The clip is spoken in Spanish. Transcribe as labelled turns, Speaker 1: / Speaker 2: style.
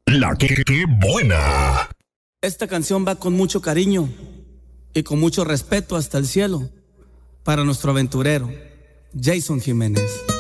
Speaker 1: La que buena.
Speaker 2: Esta canción va con mucho cariño y con mucho respeto hasta el cielo para nuestro aventurero, Jason Jiménez.